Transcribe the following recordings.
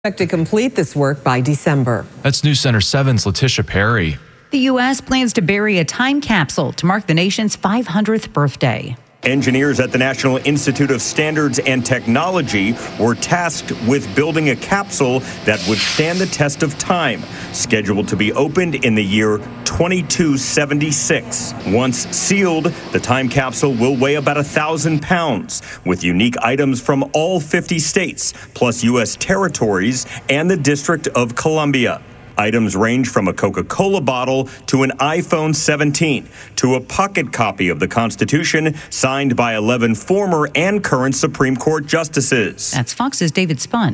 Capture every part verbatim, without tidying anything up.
Expect to complete this work by December. That's News Center seven's Letitia Perry. The U S plans to bury a time capsule to mark the nation's five hundredth birthday. Engineers at the National Institute of Standards and Technology were tasked with building a capsule that would stand the test of time, scheduled to be opened in the year twenty-two seventy-six. Once sealed, the time capsule will weigh about a thousand pounds, with unique items from all fifty states, plus U S territories and the District of Columbia. Items range from a Coca-Cola bottle to an iPhone seventeen to a pocket copy of the Constitution signed by eleven former and current Supreme Court justices. That's Fox's David Spunt.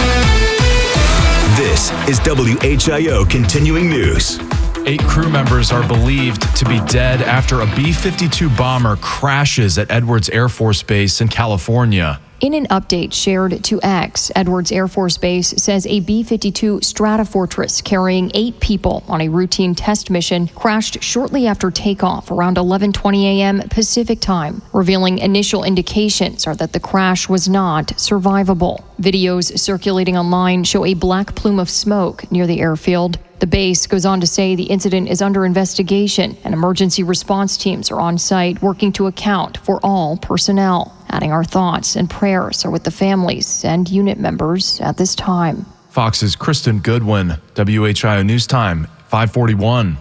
This is W H I O Continuing News. Eight crew members are believed to be dead after a B fifty-two bomber crashes at Edwards Air Force Base in California. In an update shared to X, Edwards Air Force Base says a B fifty-two Stratofortress carrying eight people on a routine test mission crashed shortly after takeoff around eleven twenty a.m. Pacific time, revealing initial indications are that the crash was not survivable. Videos circulating online show a black plume of smoke near the airfield. The base goes on to say the incident is under investigation and emergency response teams are on site working to account for all personnel. Adding our thoughts and prayers are with the families and unit members at this time. Fox's Kristen Goodwin, W H I O News Time, five forty-one.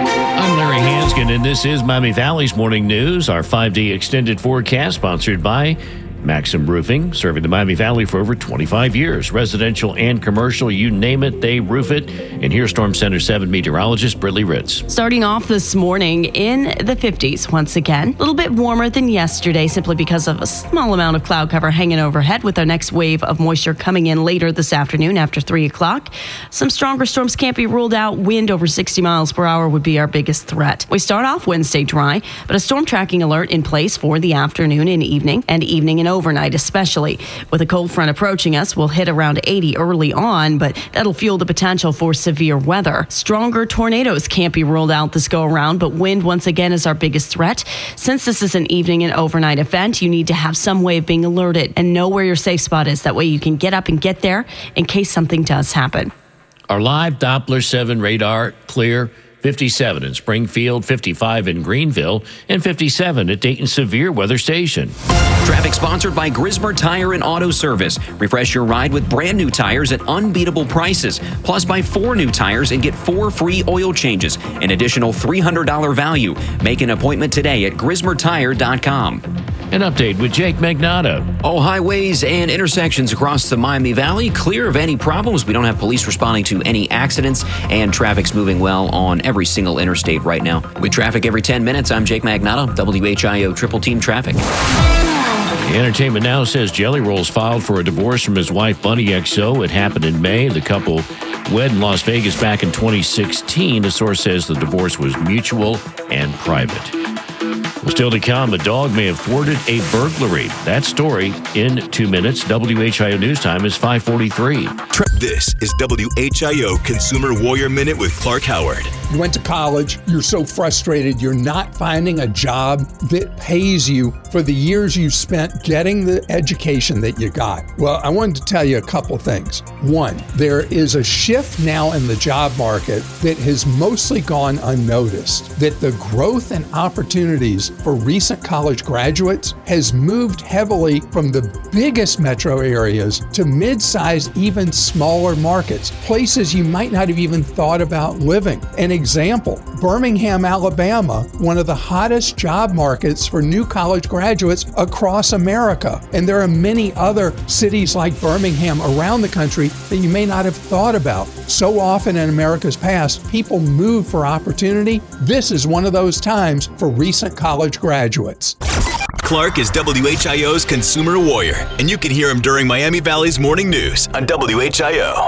I'm Larry Hanskin, and this is Miami Valley's Morning News, our five-day extended forecast sponsored by Maxim Roofing, serving the Miami Valley for over twenty-five years. Residential and commercial, you name it, they roof it. And here's Storm Center seven meteorologist Brittany Ritz. Starting off this morning in the fifties once again. A little bit warmer than yesterday simply because of a small amount of cloud cover hanging overhead, with our next wave of moisture coming in later this afternoon after three o'clock. Some stronger storms can't be ruled out. Wind over sixty miles per hour would be our biggest threat. We start off Wednesday dry, but a storm tracking alert in place for the afternoon and evening, and evening and overnight especially. With a cold front approaching us, we'll hit around eighty early on, but that'll fuel the potential for severe weather. Stronger tornadoes can't be ruled out this go around, but wind once again is our biggest threat. Since this is an evening and overnight event, you need to have some way of being alerted and know where your safe spot is. That way you can get up and get there in case something does happen. Our live Doppler seven radar clear. fifty-seven in Springfield, fifty-five in Greenville, and fifty-seven at Dayton Severe Weather Station. Traffic sponsored by Grismer Tire and Auto Service. Refresh your ride with brand new tires at unbeatable prices. Plus, buy four new tires and get four free oil changes. An additional three hundred dollars value. Make an appointment today at grismer tire dot com. An update with Jake Magnotta. All highways and intersections across the Miami Valley clear of any problems. We don't have police responding to any accidents, and traffic's moving well on every single interstate right now. With traffic every ten minutes, I'm Jake Magnotta, W H I O Triple Team Traffic. Entertainment Now says Jelly Roll's filed for a divorce from his wife, Bunny X O. It happened in May. The couple wed in Las Vegas back in twenty sixteen. The source says the divorce was mutual and private. Well, still to come, a dog may have thwarted a burglary. That story in two minutes. W H I O News Time is five forty-three. This is W H I O Consumer Warrior Minute with Clark Howard. You went to college, you're so frustrated, you're not finding a job that pays you for the years you spent getting the education that you got. Well, I wanted to tell you a couple things. One, there is a shift now in the job market that has mostly gone unnoticed, that the growth and opportunities for recent college graduates has moved heavily from the biggest metro areas to mid-sized, even smaller markets, places you might not have even thought about living. An example, Birmingham, Alabama, one of the hottest job markets for new college graduates across America. And there are many other cities like Birmingham around the country that you may not have thought about. So often in America's past, people move for opportunity. This is one of those times for recent college graduates. Clark is W H I O's Consumer Warrior, and you can hear him during Miami Valley's Morning News on W H I O.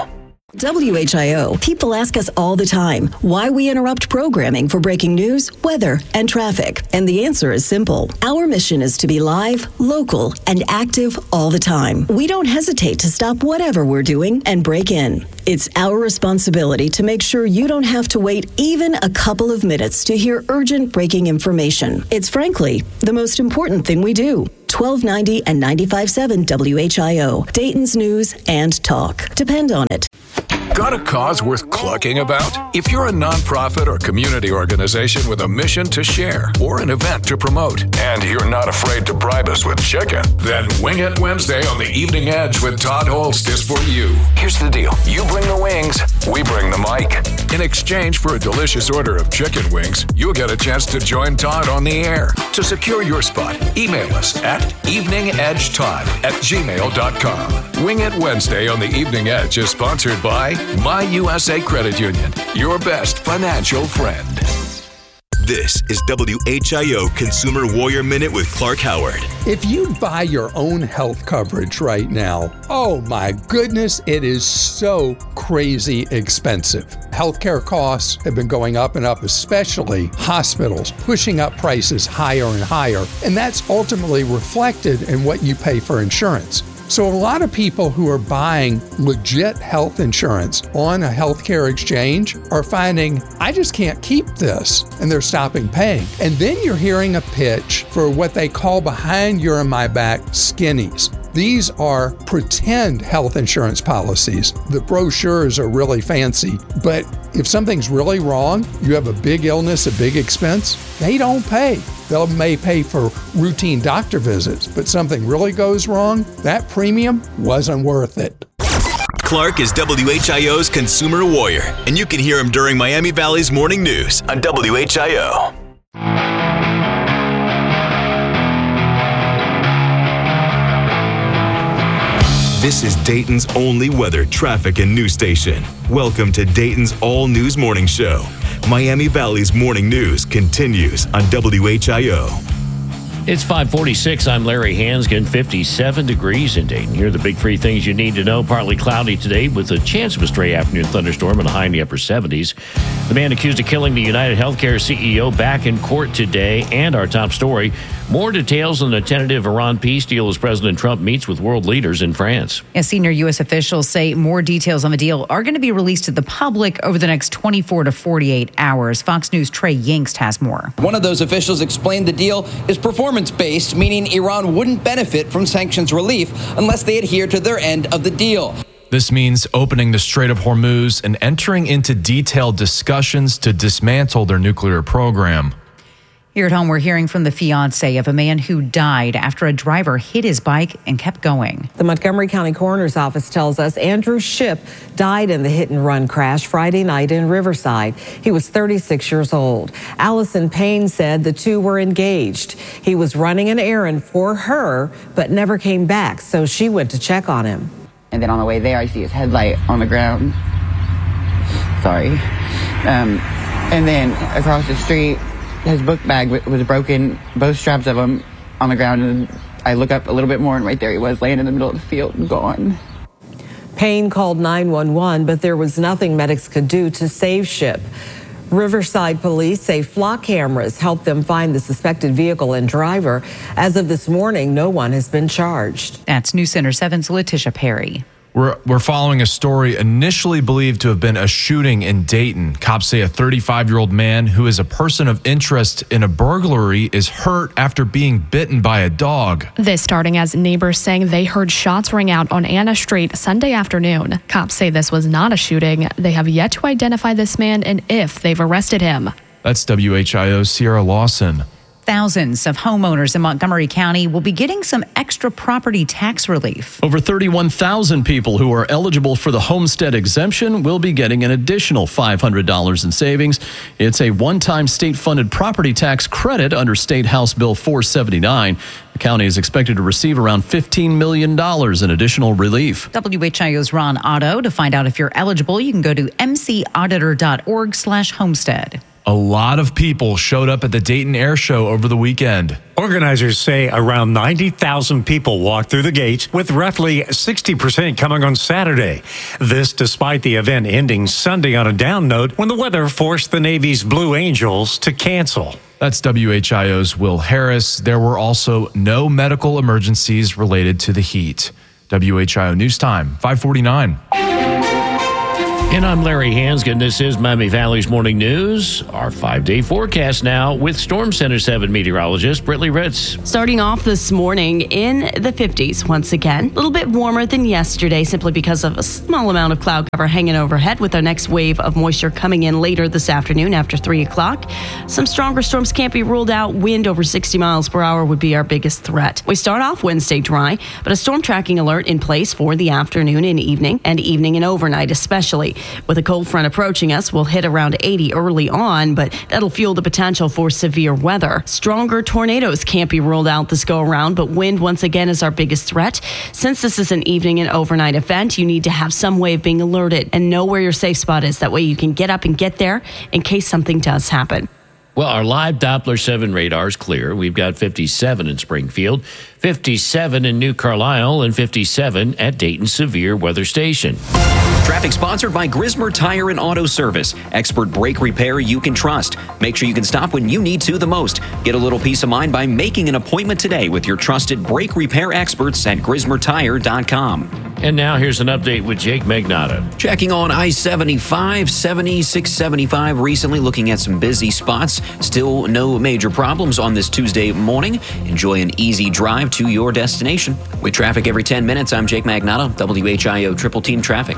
W H I O. People ask us all the time why we interrupt programming for breaking news, weather, and traffic. And the answer is simple. Our mission is to be live, local, and active all the time. We don't hesitate to stop whatever we're doing and break in. It's our responsibility to make sure you don't have to wait even a couple of minutes to hear urgent breaking information. It's frankly the most important thing we do. twelve ninety and ninety-five point seven W H I O, Dayton's News and Talk. Depend on it. Got a cause worth clucking about? If you're a nonprofit or community organization with a mission to share or an event to promote, and you're not afraid to bribe us with chicken, then Wing It Wednesday on the Evening Edge with Todd Holst is for you. Here's the deal. You bring the wings, we bring the mic. In exchange for a delicious order of chicken wings, you'll get a chance to join Todd on the air. To secure your spot, email us at eveningedgetodd at gmail dot com. Wing It Wednesday on the Evening Edge is sponsored by My U S A Credit Union, your best financial friend. This is W H I O Consumer Warrior Minute with Clark Howard. If you buy your own health coverage right now, oh my goodness, it is so crazy expensive. Healthcare costs have been going up and up, especially hospitals, pushing up prices higher and higher. And that's ultimately reflected in what you pay for insurance. So a lot of people who are buying legit health insurance on a healthcare exchange are finding, I just can't keep this, and they're stopping paying. And then you're hearing a pitch for what they call behind your and my back skinnies. These are pretend health insurance policies. The brochures are really fancy, but if something's really wrong, you have a big illness, a big expense, they don't pay. They may pay for routine doctor visits, but something really goes wrong, that premium wasn't worth it. Clark is W H I O's Consumer Warrior, and you can hear him during Miami Valley's Morning News on W H I O. This is Dayton's only weather, traffic, and news station. Welcome to Dayton's All News Morning Show. Miami Valley's Morning News continues on W H I O. It's five forty-six. I'm Larry Hansgen. fifty-seven degrees in Dayton. Here are the big three things you need to know. Partly cloudy today with a chance of a stray afternoon thunderstorm and a high in the upper seventies. The man accused of killing the United Healthcare C E O back in court today. And our top story, more details on the tentative Iran peace deal as President Trump meets with world leaders in France. Yeah, senior U S officials say more details on the deal are going to be released to the public over the next twenty-four to forty-eight hours. Fox News' Trey Yingst has more. One of those officials explained the deal is performance-based, meaning Iran wouldn't benefit from sanctions relief unless they adhere to their end of the deal. This means opening the Strait of Hormuz and entering into detailed discussions to dismantle their nuclear program. Here at home, we're hearing from the fiance of a man who died after a driver hit his bike and kept going. The Montgomery County Coroner's Office tells us Andrew Shipp died in the hit-and-run crash Friday night in Riverside. He was thirty-six years old. Allison Payne said the two were engaged. He was running an errand for her, but never came back, so she went to check on him. And then on the way there, I see his headlight on the ground. Sorry. Um, and then across the street, his book bag was broken, both straps of them on the ground. And I look up a little bit more, and right there he was, laying in the middle of the field and gone. Payne called nine one one, but there was nothing medics could do to save Shipp. Riverside police say flock cameras helped them find the suspected vehicle and driver. As of this morning, no one has been charged. That's News Center seven's Letitia Perry. We're, we're following a story initially believed to have been a shooting in Dayton. Cops say a thirty-five-year-old man who is a person of interest in a burglary is hurt after being bitten by a dog. This starting as neighbors saying they heard shots ring out on Anna Street Sunday afternoon. Cops say this was not a shooting. They have yet to identify this man and if they've arrested him. That's W H I O's Sierra Lawson. Thousands of homeowners in Montgomery County will be getting some extra property tax relief. Over thirty-one thousand people who are eligible for the homestead exemption will be getting an additional five hundred dollars in savings. It's a one-time state-funded property tax credit under State House Bill four seventy-nine. The county is expected to receive around fifteen million dollars in additional relief. W H I O's Ron Otto. To find out if you're eligible, you can go to m c auditor dot org slash homestead. A lot of people showed up at the Dayton Air Show over the weekend. Organizers say around ninety thousand people walked through the gates, with roughly sixty percent coming on Saturday. This despite the event ending Sunday on a down note when the weather forced the Navy's Blue Angels to cancel. That's W H I O's Will Harris. There were also no medical emergencies related to the heat. W H I O News Time, five forty-nine. And I'm Larry Hansgen. This is Miami Valley's Morning News. Our five-day forecast now with Storm Center seven meteorologist Brittany Ritz. Starting off this morning in the fifties once again. A little bit warmer than yesterday simply because of a small amount of cloud cover hanging overhead with our next wave of moisture coming in later this afternoon after three o'clock. Some stronger storms can't be ruled out. Wind over sixty miles per hour would be our biggest threat. We start off Wednesday dry, but a storm tracking alert in place for the afternoon and evening, and evening and overnight especially. With a cold front approaching us, we'll hit around eighty early on, but that'll fuel the potential for severe weather. Stronger tornadoes can't be ruled out this go around, but wind once again is our biggest threat. Since this is an evening and overnight event, you need to have some way of being alerted and know where your safe spot is. That way you can get up and get there in case something does happen. Well, our live Doppler seven radar is clear. We've got fifty-seven in Springfield, fifty-seven in New Carlisle, and fifty-seven at Dayton Severe Weather Station. Traffic sponsored by Grismer Tire and Auto Service. Expert brake repair you can trust. Make sure you can stop when you need to the most. Get a little peace of mind by making an appointment today with your trusted brake repair experts at grismer tire dot com. And now here's an update with Jake Magnotta. Checking on I seventy-five, seventy-six seventy-five recently, looking at some busy spots. Still no major problems on this Tuesday morning. Enjoy an easy drive to your destination. With traffic every ten minutes, I'm Jake Magnotta, W H I O Triple Team Traffic.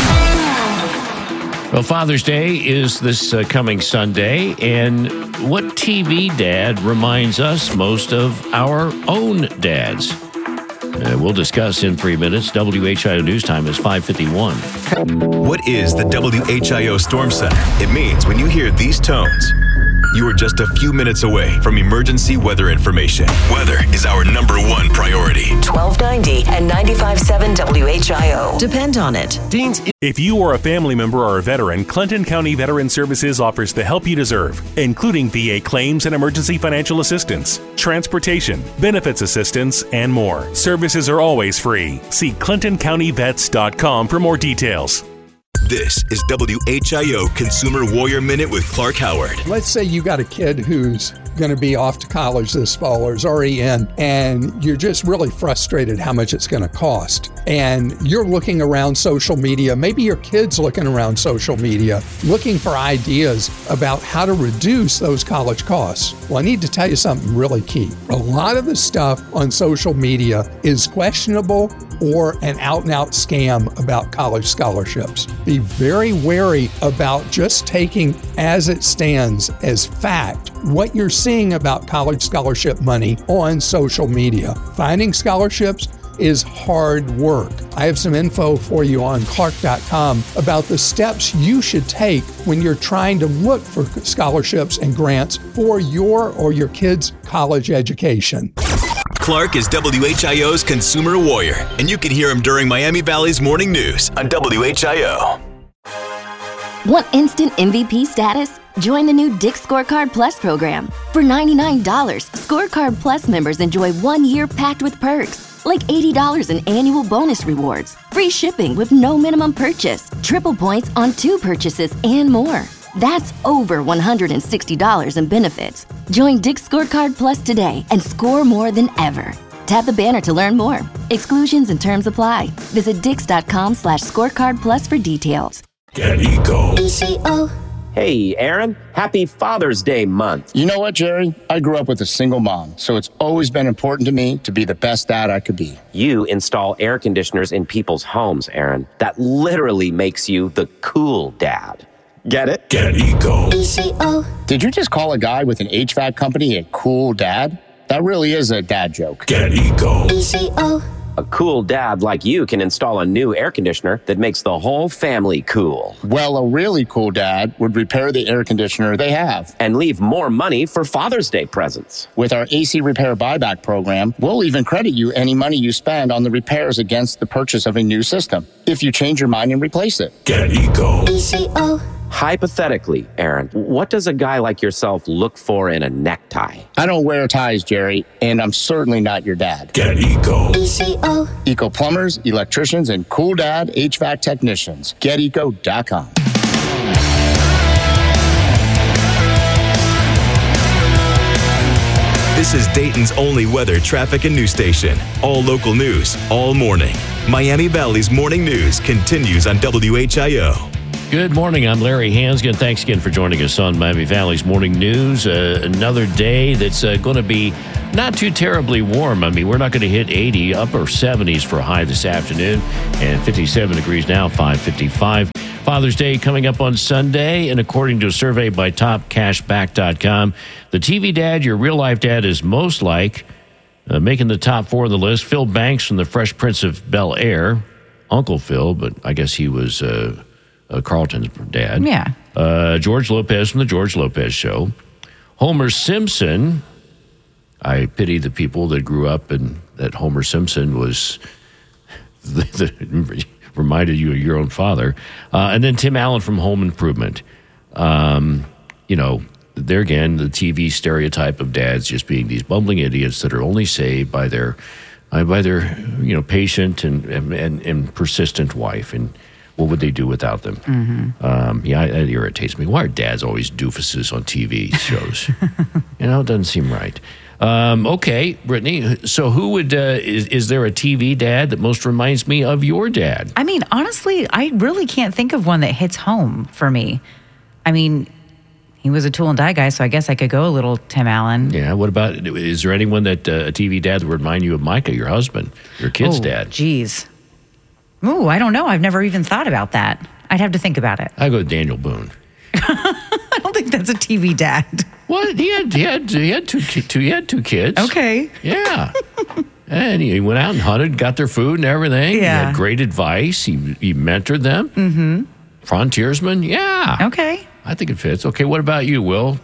Well, Father's Day is this uh, coming Sunday, and what T V dad reminds us most of our own dads? Uh, we'll discuss in three minutes. W H I O News Time is five fifty-one. What is the W H I O Storm Center? It means when you hear these tones, you are just a few minutes away from emergency weather information. Weather is our number one priority. twelve ninety and ninety-five point seven W H I O. Depend on it. Dean's. If you or a family member or a veteran, Clinton County Veteran Services offers the help you deserve, including V A claims and emergency financial assistance, transportation, benefits assistance, and more. Services are always free. See clinton county vets dot com for more details. This is W H I O Consumer Warrior Minute with Clark Howard. Let's say you got a kid who's going to be off to college this fall or is already in, and you're just really frustrated how much it's going to cost. And you're looking around social media, maybe your kid's looking around social media, looking for ideas about how to reduce those college costs. Well, I need to tell you something really key. A lot of the stuff on social media is questionable or an out-and-out scam about college scholarships. Be very wary about just taking as it stands as fact what you're seeing about college scholarship money on social media. Finding scholarships is hard work. I have some info for you on clark dot com about the steps you should take when you're trying to look for scholarships and grants for your or your kids' college education. Clark is W H I O's Consumer Warrior, and you can hear him during Miami Valley's Morning News on W H I O. Want instant M V P status? Join the new Dick's Scorecard Plus program. For ninety-nine dollars, Scorecard Plus members enjoy one year packed with perks, like eighty dollars in annual bonus rewards, free shipping with no minimum purchase, triple points on two purchases, and more. That's over one hundred sixty dollars in benefits. Join Dick's Scorecard Plus today and score more than ever. Tap the banner to learn more. Exclusions and terms apply. Visit dix.com slash scorecard plus for details. Get Eco. E C O. Hey, Aaron, happy Father's Day month. You know what, Jerry? I grew up with a single mom, so it's always been important to me to be the best dad I could be. You install air conditioners in people's homes, Aaron. That literally makes you the cool dad. Get it? Get Eco. E C O. Did you just call a guy with an H V A C company a cool dad? That really is a dad joke. Get Eco. E C O. A cool dad like you can install a new air conditioner that makes the whole family cool. Well, a really cool dad would repair the air conditioner they have. And leave more money for Father's Day presents. With our A C Repair Buyback program, we'll even credit you any money you spend on the repairs against the purchase of a new system, if you change your mind and replace it. Get Eco. E C O. Hypothetically, Aaron, what does a guy like yourself look for in a necktie? I don't wear ties, Jerry, and I'm certainly not your dad. Get Eco. E C O. Eco plumbers, electricians, and cool dad H V A C technicians. Get eco dot com. This is Dayton's only weather, traffic, and news station. All local news, all morning. Miami Valley's morning news continues on W H I O. Good morning. I'm Larry Hansgen. Thanks again for joining us on Miami Valley's Morning News. Uh, another day that's uh, going to be not too terribly warm. I mean, we're not going to hit eighty, upper seventies for a high this afternoon, and fifty-seven degrees now, five fifty-five. Father's Day coming up on Sunday, and according to a survey by top cashback dot com, the T V dad your real-life dad is most like, uh, making the top four of the list, Phil Banks from the Fresh Prince of Bel-Air, Uncle Phil, but I guess he was... Uh, Uh, Carlton's dad. Yeah. Uh, George Lopez from the George Lopez Show. Homer Simpson. I pity the people that grew up and that Homer Simpson was the, the, reminded you of your own father. Uh, and then Tim Allen from Home Improvement. Um, you know, there again, the T V stereotype of dads just being these bumbling idiots that are only saved by their, uh, by their, you know, patient and and, and persistent wife. And what would they do without them? Mm-hmm. Um, yeah, it irritates me. Why are dads always doofuses on T V shows? You know, it doesn't seem right. Um, okay, Brittany, so who would, uh, is, is there a T V dad that most reminds me of your dad? I mean, honestly, I really can't think of one that hits home for me. I mean, he was a tool and die guy, so I guess I could go a little Tim Allen. Yeah, what about, is there anyone that, uh, a T V dad that would remind you of Micah, your husband, your kid's oh, dad? Geez. Ooh, I don't know. I've never even thought about that. I'd have to think about it. I go with Daniel Boone. I don't think that's a T V dad. What? He had he had he had two two he had two kids. Okay. Yeah. And he went out and hunted, got their food and everything. Yeah. He had great advice. He he mentored them. Mm-hmm. Frontiersman. Yeah. Okay. I think it fits. Okay. What about you, Will?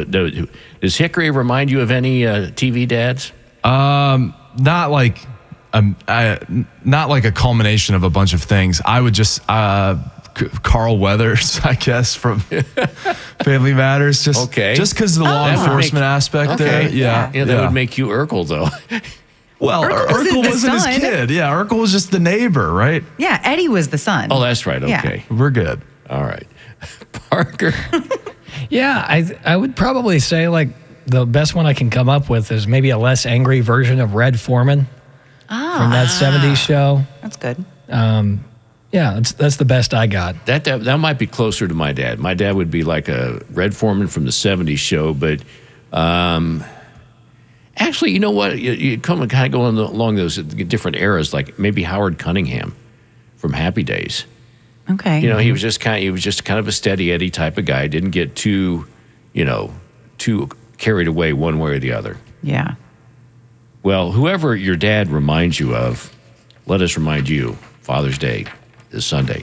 Does Hickory remind you of any uh, T V dads? Um, not like. Um, I, not like a culmination of a bunch of things. I would just uh, C- Carl Weathers, I guess, from Family Matters. Just okay, just because of the oh. law enforcement make, aspect okay. there. Yeah, yeah, that yeah. would make you Urkel, though. Well, Urkel, Urkel wasn't, wasn't his kid. Yeah, Urkel was just the neighbor, right? Yeah, Eddie was the son. Oh, that's right. Okay, yeah. We're good. All right, Parker. Yeah, I I would probably say like the best one I can come up with is maybe a less angry version of Red Foreman. Ah, from that seventies show. That's good. Um, yeah, that's, that's the best I got. That, that that might be closer to my dad. My dad would be like a Red Foreman from the seventies show, but um, actually, you know what? You, you come and kind of go along those different eras, like maybe Howard Cunningham from Happy Days. Okay. You know, he was just kind of, he was just kind of a steady Eddie type of guy. Didn't get too, you know, too carried away one way or the other. Yeah. Well, whoever your dad reminds you of, let us remind you, Father's Day is Sunday.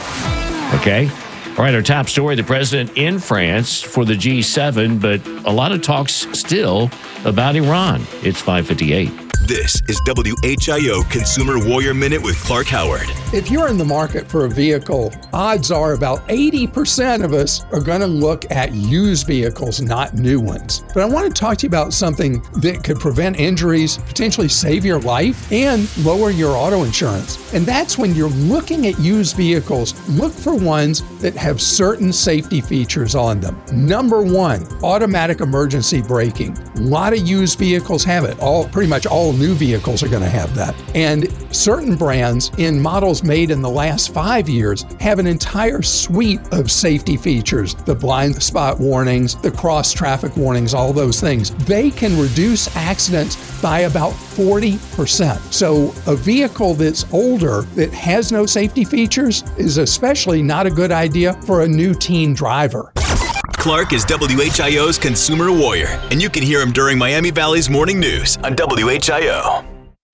Okay? All right, our top story, the president in France for the G seven, but a lot of talks still about Iran. It's five fifty-eight. This is W H I O Consumer Warrior Minute with Clark Howard. If you're in the market for a vehicle, odds are about eighty percent of us are going to look at used vehicles, not new ones. But I want to talk to you about something that could prevent injuries, potentially save your life, and lower your auto insurance. And that's when you're looking at used vehicles, look for ones that have certain safety features on them. Number one, automatic emergency braking. A lot of used vehicles have it. All pretty much all new vehicles are going to have that. And certain brands in models made in the last five years have an entire suite of safety features. The blind spot warnings, the cross traffic warnings, all those things. They can reduce accidents by about forty percent. So a vehicle that's older that has no safety features is especially not a good idea for a new teen driver. Clark is W H I O's Consumer Warrior, and you can hear him during Miami Valley's Morning News on W H I O.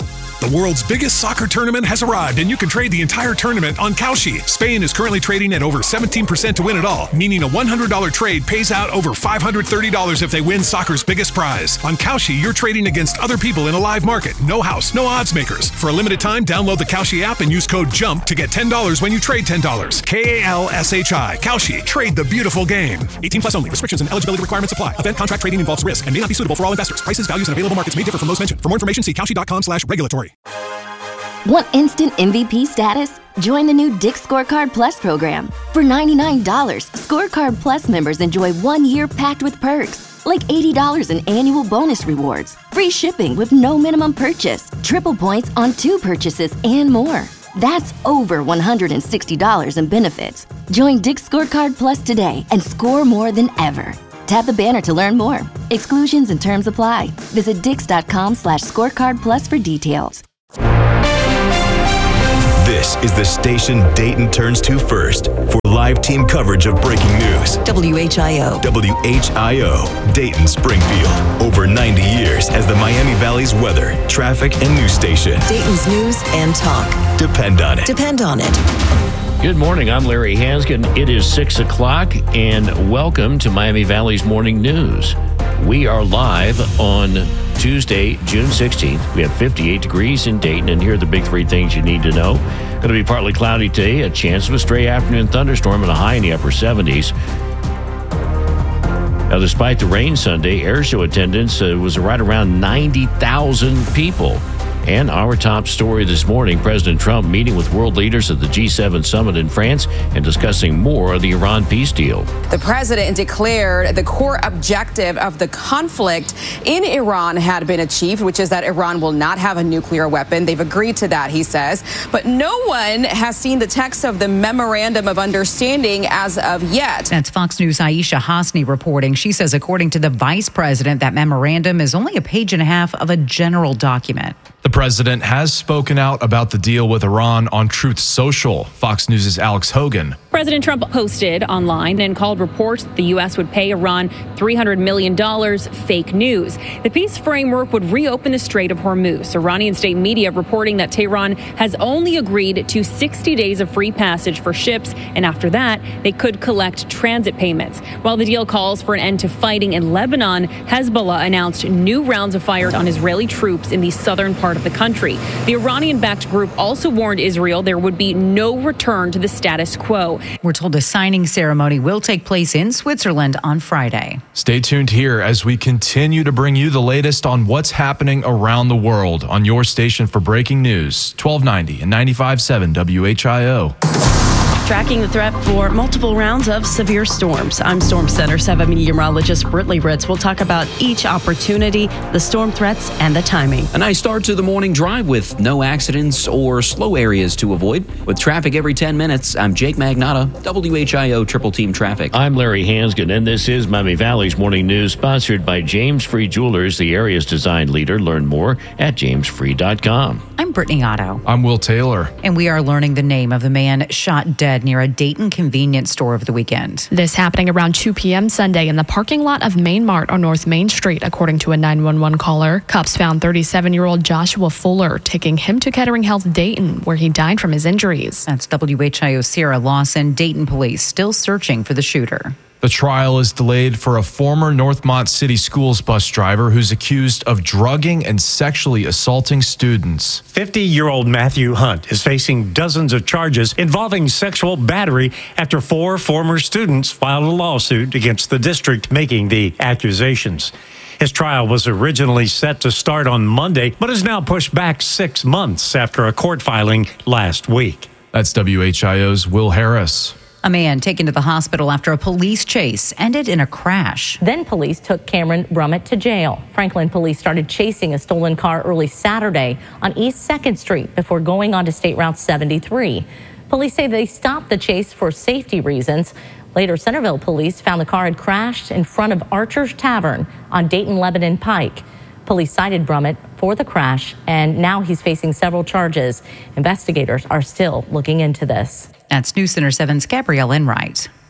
The world's biggest soccer tournament has arrived, and you can trade the entire tournament on Kalshi. Spain is currently trading at over seventeen percent to win it all, meaning a one hundred dollars trade pays out over five hundred thirty dollars if they win soccer's biggest prize. On Kalshi, you're trading against other people in a live market. No house, no odds makers. For a limited time, download the Kalshi app and use code JUMP to get ten dollars when you trade ten dollars. K A L S H I. Kalshi. Trade the beautiful game. eighteen plus only. Restrictions and eligibility requirements apply. Event contract trading involves risk and may not be suitable for all investors. Prices, values, and available markets may differ from those mentioned. For more information, see kalshi.com slash regulatory. Want instant M V P status? Join the new Dick's Scorecard Plus program. For ninety-nine dollars, Scorecard Plus members enjoy one year packed with perks, like eighty dollars in annual bonus rewards, free shipping with no minimum purchase, triple points on two purchases, and more. That's over one hundred sixty dollars in benefits. Join Dick's Scorecard Plus today and score more than ever. Tap the banner to learn more. Exclusions and terms apply. Visit dix.com slash scorecard plus for details. This is the station Dayton turns to first for live team coverage of breaking news. W H I O. W H I O, Dayton Springfield. Over ninety years as the Miami Valley's weather, traffic, and news station. Dayton's news and talk. Depend on it. Depend on it. Good morning. I'm Larry Hanskin. It is six o'clock, and welcome to Miami Valley's Morning News. We are live on Tuesday, June sixteenth. We have fifty-eight degrees in Dayton, and here are the big three things you need to know. Going to be partly cloudy today, a chance of a stray afternoon thunderstorm, and a high in the upper seventies. Now, despite the rain Sunday, air show attendance uh, was right around ninety thousand people. And our top story this morning, President Trump meeting with world leaders at the G seven summit in France and discussing more of the Iran peace deal. The president declared the core objective of the conflict in Iran had been achieved, which is that Iran will not have a nuclear weapon. They've agreed to that, he says. But no one has seen the text of the memorandum of understanding as of yet. That's Fox News' Aisha Hasni reporting. She says, according to the vice president, that memorandum is only a page and a half of a general document. The president has spoken out about the deal with Iran on Truth Social. Fox News' Alex Hogan. President Trump posted online and called reports that the U S would pay Iran three hundred million dollars fake news. The peace framework would reopen the Strait of Hormuz. Iranian state media reporting that Tehran has only agreed to sixty days of free passage for ships, and after that, they could collect transit payments. While the deal calls for an end to fighting in Lebanon, Hezbollah announced new rounds of fire on Israeli troops in the southern part of the country. The Iranian-backed group also warned Israel there would be no return to the status quo. We're told a signing ceremony will take place in Switzerland on Friday. Stay tuned here as we continue to bring you the latest on what's happening around the world on your station for breaking news, twelve ninety and ninety-five point seven W H I O. Tracking the threat for multiple rounds of severe storms. I'm Storm Center seven meteorologist Britley Ritz. We'll talk about each opportunity, the storm threats, and the timing. A nice start to the morning drive with no accidents or slow areas to avoid. With traffic every ten minutes, I'm Jake Magnotta, W H I O Triple Team Traffic. I'm Larry Hanskin, and this is Miami Valley's Morning News, sponsored by James Free Jewelers, the area's design leader. Learn more at james free dot com. I'm Brittany Otto. I'm Will Taylor. And we are learning the name of the man shot dead near a Dayton convenience store over the weekend. This happening around two p.m. Sunday in the parking lot of Main Mart on North Main Street, according to a nine one one caller. Cops found thirty-seven-year-old Joshua Fuller, taking him to Kettering Health Dayton, where he died from his injuries. That's W H I O Sierra Lawson. Dayton police still searching for the shooter. The trial is delayed for a former Northmont City Schools bus driver who's accused of drugging and sexually assaulting students. fifty-year-old Matthew Hunt is facing dozens of charges involving sexual battery after four former students filed a lawsuit against the district making the accusations. His trial was originally set to start on Monday, but is now pushed back six months after a court filing last week. That's W H I O's Will Harris. A man taken to the hospital after a police chase ended in a crash. Then police took Cameron Brummett to jail. Franklin police started chasing a stolen car early Saturday on East second Street before going on to State Route seventy-three. Police say they stopped the chase for safety reasons. Later, Centerville police found the car had crashed in front of Archer's Tavern on Dayton-Lebanon Pike. Police cited Brummett for the crash, and now he's facing several charges. Investigators are still looking into this. That's News Center seven's Gabrielle Enright.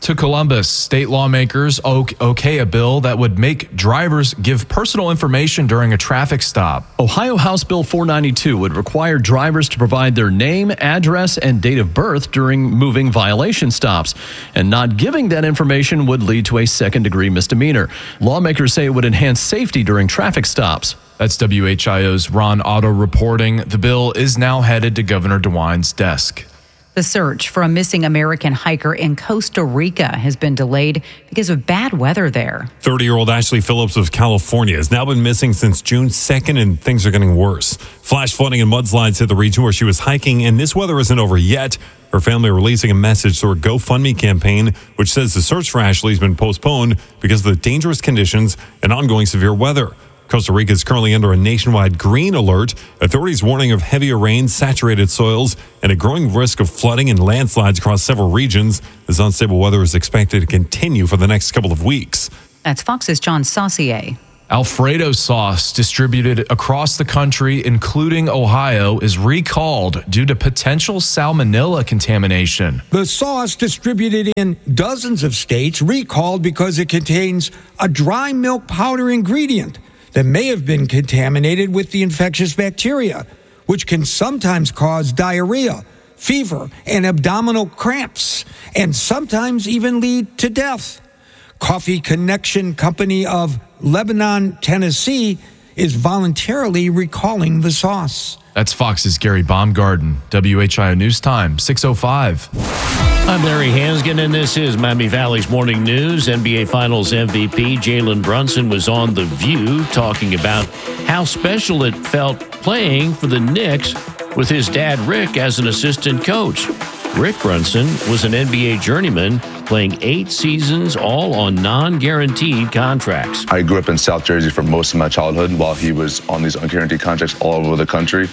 To Columbus, state lawmakers okay a bill that would make drivers give personal information during a traffic stop. Ohio House Bill four ninety-two would require drivers to provide their name, address, and date of birth during moving violation stops. And not giving that information would lead to a second-degree misdemeanor. Lawmakers say it would enhance safety during traffic stops. That's W H I O's Ron Otto reporting. The bill is now headed to Governor DeWine's desk. The search for a missing American hiker in Costa Rica has been delayed because of bad weather there. thirty-year-old Ashley Phillips of California has now been missing since June second, and things are getting worse. Flash flooding and mudslides hit the region where she was hiking, and this weather isn't over yet. Her family releasing a message through a GoFundMe campaign, which says the search for Ashley has been postponed because of the dangerous conditions and ongoing severe weather. Costa Rica is currently under a nationwide green alert. Authorities warning of heavier rain, saturated soils, and a growing risk of flooding and landslides across several regions. This unstable weather is expected to continue for the next couple of weeks. That's Fox's John Saucier. Alfredo sauce distributed across the country, including Ohio, is recalled due to potential salmonella contamination. The sauce distributed in dozens of states recalled because it contains a dry milk powder ingredient that may have been contaminated with the infectious bacteria, which can sometimes cause diarrhea, fever, and abdominal cramps, and sometimes even lead to death. Coffee Connection Company of Lebanon, Tennessee, is voluntarily recalling the sauce. That's Fox's Gary Baumgarten. W H I O News Time, six oh five. I'm Larry Hansgen, and this is Miami Valley's Morning News. N B A Finals M V P Jalen Brunson was on The View talking about how special it felt playing for the Knicks with his dad, Rick, as an assistant coach. Rick Brunson was an N B A journeyman, playing eight seasons, all on non-guaranteed contracts. I grew up in South Jersey for most of my childhood while he was on these unguaranteed contracts all over the country.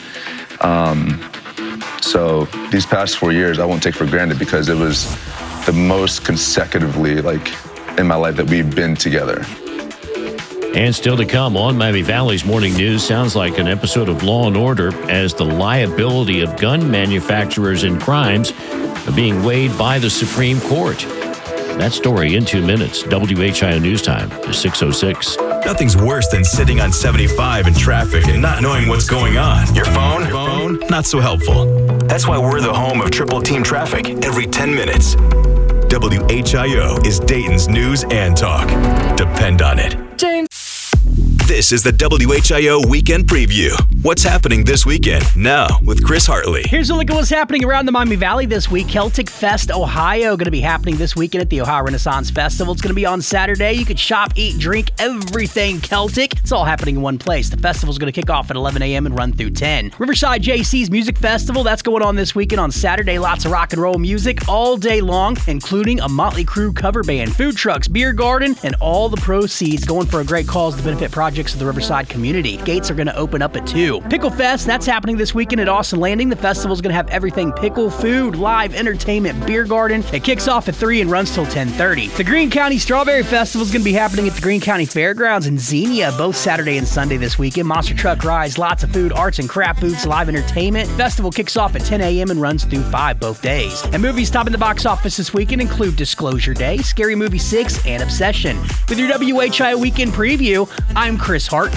Um, so these past four years, I won't take for granted because it was the most consecutively, like, in my life that we've been together. And still to come on Miami Valley's Morning News, sounds like an episode of Law and Order as the liability of gun manufacturers in crimes are being weighed by the Supreme Court. That story in two minutes. W H I O News Time is six oh six. Nothing's worse than sitting on seventy-five in traffic and not knowing what's going on. Your phone? Your phone? Not so helpful. That's why we're the home of Triple Team Traffic every ten minutes. W H I O is Dayton's news and talk. Depend on it. James. This is the W H I O Weekend Preview. What's happening this weekend? Now with Chris Hartley. Here's a look at what's happening around the Miami Valley this week. Celtic Fest Ohio going to be happening this weekend at the Ohio Renaissance Festival. It's going to be on Saturday. You could shop, eat, drink, everything Celtic. It's all happening in one place. The festival's going to kick off at eleven a.m. and run through ten. Riverside J C's Music Festival, that's going on this weekend on Saturday. Lots of rock and roll music all day long, including a Motley Crue cover band, food trucks, beer garden, and all the proceeds going for a great cause to benefit projects of the Riverside community. Gates are going to open up at two. Pickle Fest, that's happening this weekend at Austin Landing. The festival is going to have everything pickle, food, live entertainment, beer garden. It kicks off at three and runs till ten thirty. The Greene County Strawberry Festival is going to be happening at the Greene County Fairgrounds in Xenia both Saturday and Sunday this weekend. Monster truck rides, lots of food, arts and craft booths, live entertainment. Festival kicks off at ten a.m. and runs through five both days. And movies topping the box office this weekend include Disclosure Day, Scary Movie six, and Obsession. With your W H I O Weekend Preview, I'm Chris Hartley.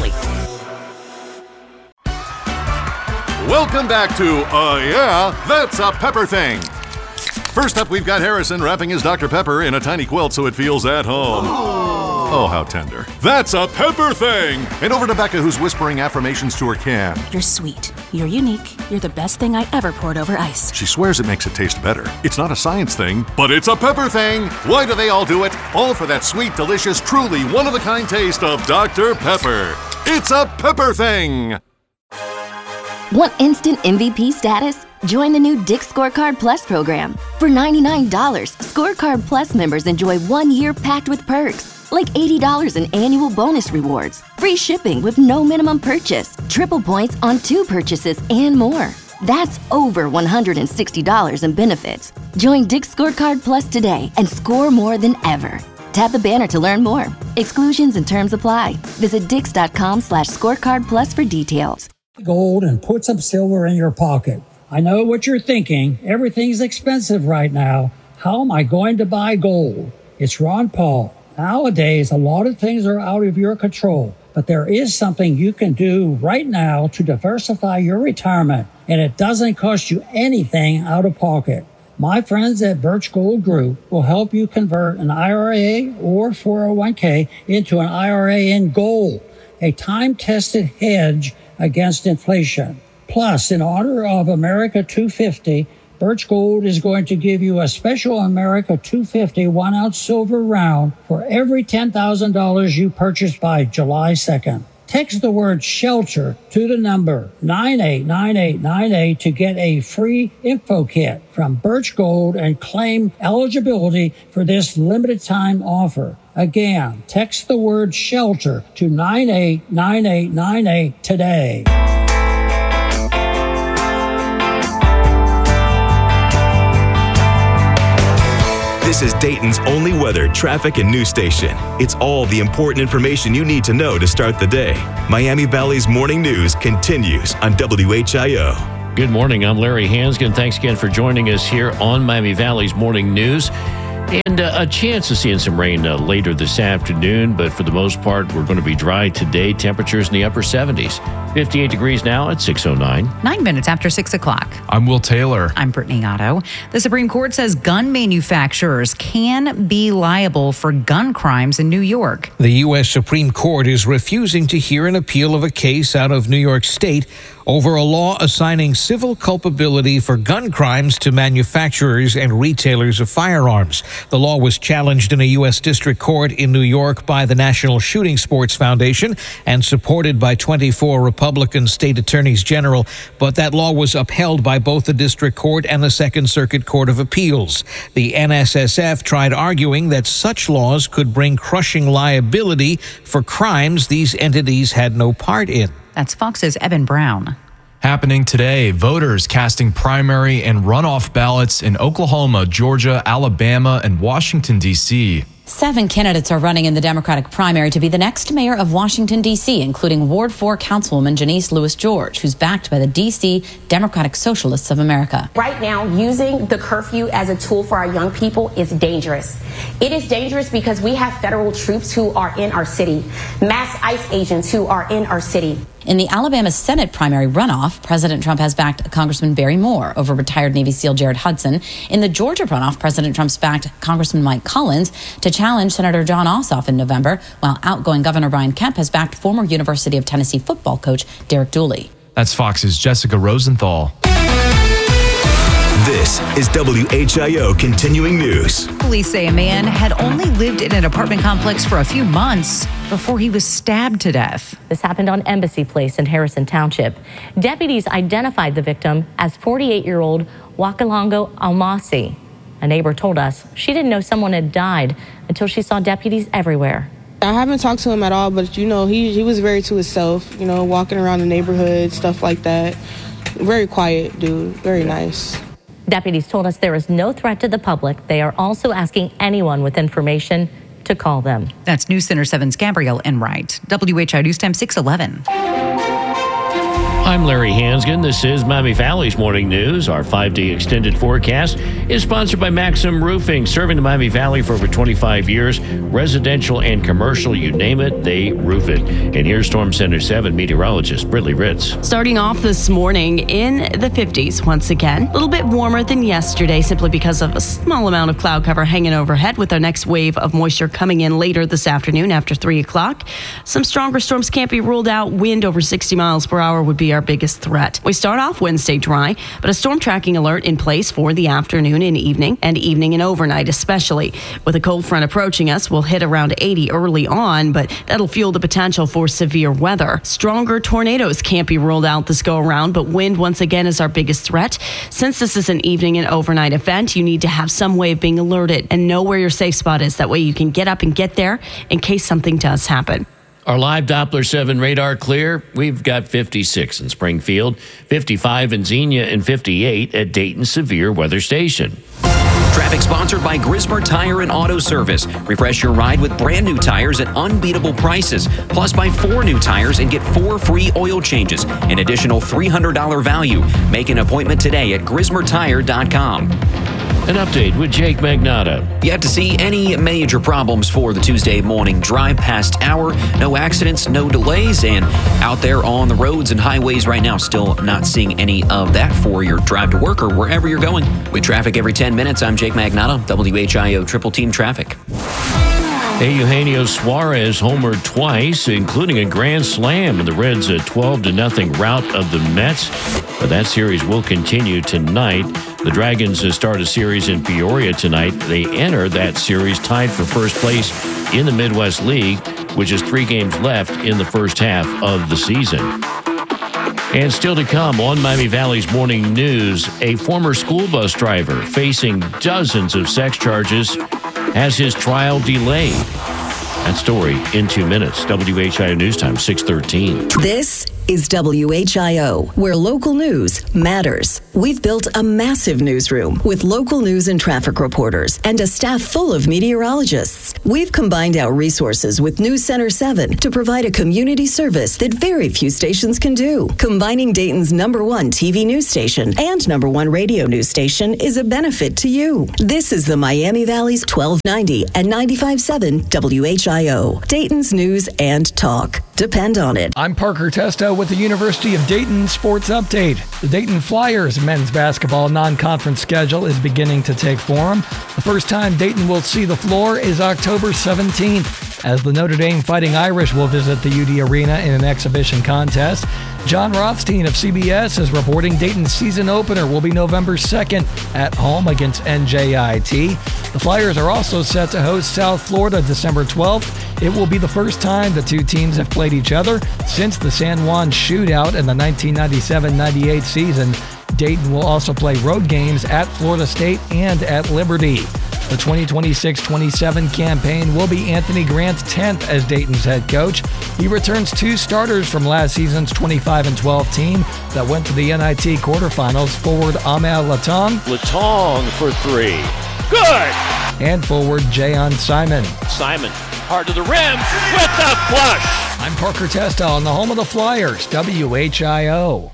Welcome back to Uh Yeah, That's a Pepper Thing. First up, we've got Harrison wrapping his Doctor Pepper in a tiny quilt so it feels at home. Oh, oh how tender. That's a Pepper Thing! And over to Becca, who's whispering affirmations to her can. You're sweet. You're unique. You're the best thing I ever poured over ice. She swears it makes it taste better. It's not a science thing, but it's a pepper thing. Why do they all do it? All for that sweet, delicious, truly one-of-a-kind taste of Doctor Pepper. It's a Pepper Thing! Want instant M V P status? Join the new Dick's Scorecard Plus program. For ninety-nine dollars, Scorecard Plus members enjoy one year packed with perks, like eighty dollars in annual bonus rewards, free shipping with no minimum purchase, triple points on two purchases, and more. That's over one hundred sixty dollars in benefits. Join Dick's Scorecard Plus today and score more than ever. Tap the banner to learn more. Exclusions and terms apply. Visit dix.com slash scorecard plus for details. Gold and put some silver in your pocket. I know what you're thinking. Everything's expensive right now. How am I going to buy gold? It's Ron Paul. Nowadays, a lot of things are out of your control, but there is something you can do right now to diversify your retirement, and it doesn't cost you anything out of pocket. My friends at Birch Gold Group will help you convert an I R A or four oh one k into an I R A in gold, a time-tested hedge against inflation. Plus, in honor of America two fifty, Birch Gold is going to give you a special America two fifty one-ounce silver round for every ten thousand dollars you purchase by July second. Text the word SHELTER to the number nine eight nine eight nine eight to get a free info kit from Birch Gold and claim eligibility for this limited time offer. Again, text the word SHELTER to nine eight nine eight nine eight today. This is Dayton's only weather, traffic, and news station. It's all the important information you need to know to start the day. Miami Valley's Morning News continues on W H I O. Good morning. I'm Larry Hansgen. Thanks again for joining us here on Miami Valley's Morning News. And uh, a chance of seeing some rain uh, later this afternoon, but for the most part, we're going to be dry today. Temperatures in the upper seventies. fifty-eight degrees now at six oh nine. Nine minutes after six o'clock. I'm Will Taylor. I'm Brittany Otto. The Supreme Court says gun manufacturers can be liable for gun crimes in New York. The U S Supreme Court is refusing to hear an appeal of a case out of New York State over a law assigning civil culpability for gun crimes to manufacturers and retailers of firearms. The law was challenged in a U S district court in New York by the National Shooting Sports Foundation and supported by twenty-four Republican state attorneys general, but that law was upheld by both the district court and the Second Circuit Court of Appeals. The N S S F tried arguing that such laws could bring crushing liability for crimes these entities had no part in. That's Fox's Eben Brown. Happening today, voters casting primary and runoff ballots in Oklahoma, Georgia, Alabama, and Washington, D C Seven candidates are running in the Democratic primary to be the next mayor of Washington, D C, including Ward four Councilwoman Janice Lewis-George, who's backed by the D C Democratic Socialists of America. Right now, using the curfew as a tool for our young people is dangerous. It is dangerous because we have federal troops who are in our city, mass ICE agents who are in our city. In the Alabama Senate primary runoff, President Trump has backed Congressman Barry Moore over retired Navy SEAL Jared Hudson. In the Georgia runoff, President Trump's backed Congressman Mike Collins to challenge Senator John Ossoff in November, while outgoing Governor Brian Kemp has backed former University of Tennessee football coach Derek Dooley. That's Fox's Jessica Rosenthal. This is W H I O Continuing News. Police say a man had only lived in an apartment complex for a few months before he was stabbed to death. This happened on Embassy Place in Harrison Township. Deputies identified the victim as forty-eight-year-old Wakalongo Almasi. A neighbor told us she didn't know someone had died until she saw deputies everywhere. I haven't talked to him at all, but, you know, he, he was very to himself, you know, walking around the neighborhood, stuff like that. Very quiet dude, very nice. Deputies told us there is no threat to the public. They are also asking anyone with information to call them. That's News Center seven's Gabrielle Enright. W H I News Time six eleven. I'm Larry Hansgen. This is Miami Valley's Morning News. Our five-day extended forecast is sponsored by Maxim Roofing, serving the Miami Valley for over twenty-five years. Residential and commercial, you name it, they roof it. And here's Storm Center seven meteorologist Brittany Ritz. Starting off this morning in the fifties once again. A little bit warmer than yesterday simply because of a small amount of cloud cover hanging overhead with our next wave of moisture coming in later this afternoon after three o'clock. Some stronger storms can't be ruled out. Wind over sixty miles per hour would be our biggest threat. We start off Wednesday dry, but a storm tracking alert in place for the afternoon and evening, and evening and overnight especially. With a cold front approaching us, we'll hit around eighty early on, but that'll fuel the potential for severe weather. Stronger tornadoes can't be ruled out this go around, but wind once again is our biggest threat. Since this is an evening and overnight event, you need to have some way of being alerted and know where your safe spot is. That way you can get up and get there in case something does happen. Our live Doppler seven radar clear. We've got fifty-six in Springfield, fifty-five in Xenia, and fifty-eight at Dayton Severe Weather Station. Traffic sponsored by Grismer Tire and Auto Service. Refresh your ride with brand new tires at unbeatable prices. Plus, buy four new tires and get four free oil changes. An additional three hundred dollars value. Make an appointment today at grismer tire dot com. An update with Jake Magnotta. Yet to see any major problems for the Tuesday morning drive past hour. No accidents, no delays, and out there on the roads and highways right now, still not seeing any of that for your drive to work or wherever you're going. With traffic every ten minutes, I'm Jake Magnotta, W H I O Triple Team Traffic. Eugenio Suarez homered twice, including a grand slam in the Reds' twelve to nothing rout of the Mets. But that series will continue tonight. The Dragons start a series in Peoria tonight. They enter that series tied for first place in the Midwest League, which is three games left in the first half of the season. And still to come on Miami Valley's Morning News, a former school bus driver facing dozens of sex charges has his trial delayed. That story in two minutes. W H I O News Time, six thirteen. This is W H I O, where local news matters. We've built a massive newsroom with local news and traffic reporters and a staff full of meteorologists. We've combined our resources with News Center seven to provide a community service that very few stations can do. Combining Dayton's number one T V news station and number one radio news station is a benefit to you. This is the Miami Valley's twelve ninety and ninety-five point seven W H I O, Dayton's news and talk. Depend on it. I'm Parker Testo with the University of Dayton Sports Update. The Dayton Flyers men's basketball non-conference schedule is beginning to take form. The first time Dayton will see the floor is October seventeenth, as the Notre Dame Fighting Irish will visit the U D Arena in an exhibition contest. John Rothstein of C B S is reporting Dayton's season opener will be November second at home against N J I T. The Flyers are also set to host South Florida December twelfth. It will be the first time the two teams have played each other since the San Juan shootout in the nineteen ninety-seven ninety-eight season. Dayton will also play road games at Florida State and at Liberty. The twenty twenty-six twenty-seven campaign will be Anthony Grant's tenth as Dayton's head coach. He returns two starters from last season's twenty-five and twelve team that went to the N I T quarterfinals. Forward Amal Latong. Latong for three. Good! And forward Jayon Simon. Simon, hard to the rim with the flush. I'm Parker Testo on the home of the Flyers, W H I O.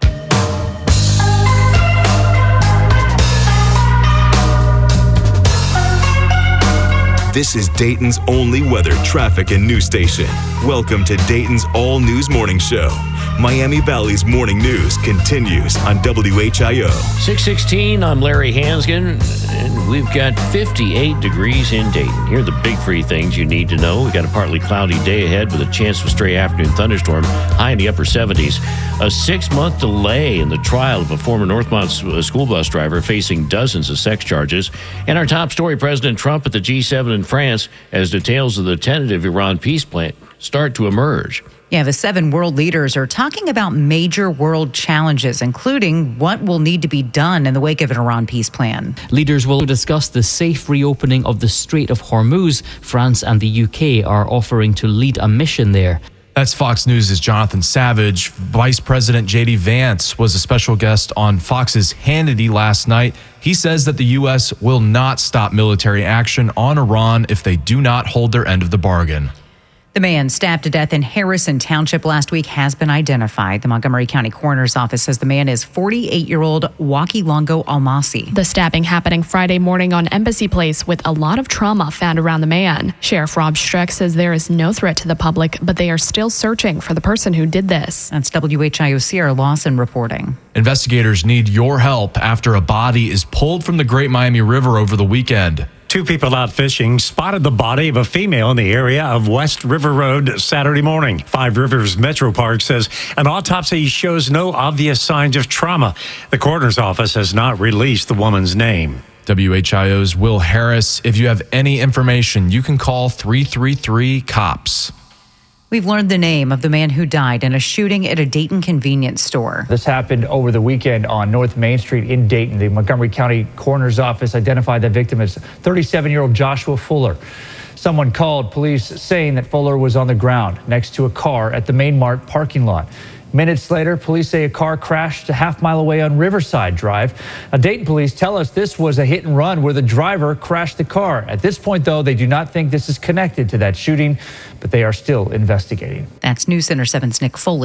This is Dayton's only weather, traffic, and news station. Welcome to Dayton's All News Morning Show. Miami Valley's morning news continues on W H I O. six sixteen, I'm Larry Hansgen, and we've got fifty-eight degrees in Dayton. Here are the big three things you need to know. We've got a partly cloudy day ahead with a chance of a stray afternoon thunderstorm, high in the upper seventies. A six-month delay in the trial of a former Northmont school bus driver facing dozens of sex charges. And our top story, President Trump at the G seven in France, as details of the tentative Iran peace plan start to emerge. Yeah, the seven world leaders are talking about major world challenges, including what will need to be done in the wake of an Iran peace plan. Leaders will discuss the safe reopening of the Strait of Hormuz. France and the U K are offering to lead a mission there. That's Fox News' Jonathan Savage. Vice President J D Vance was a special guest on Fox's Hannity last night. He says that the U S will not stop military action on Iran if they do not hold their end of the bargain. The man stabbed to death in Harrison Township last week has been identified. The Montgomery County Coroner's Office says the man is forty-eight-year-old Wakilongo Almasi. The stabbing happening Friday morning on Embassy Place with a lot of trauma found around the man. Sheriff Rob Streck says there is no threat to the public, but they are still searching for the person who did this. That's W H I O Sierra Lawson reporting. Investigators need your help after a body is pulled from the Great Miami River over the weekend. Two people out fishing spotted the body of a female in the area of West River Road Saturday morning. Five Rivers Metro Park says an autopsy shows no obvious signs of trauma. The coroner's office has not released the woman's name. W H I O's Will Harris. If you have any information, you can call three three three COPS. We've learned the name of the man who died in a shooting at a Dayton convenience store. This happened over the weekend on North Main Street in Dayton. The Montgomery County Coroner's Office identified the victim as thirty-seven-year-old Joshua Fuller. Someone called police saying that Fuller was on the ground next to a car at the Main Mart parking lot. Minutes later, police say a car crashed a half mile away on Riverside Drive. Now, Dayton police tell us this was a hit and run where the driver crashed the car. At this point, though, they do not think this is connected to that shooting, but they are still investigating. That's News Center seven's Nick Foley.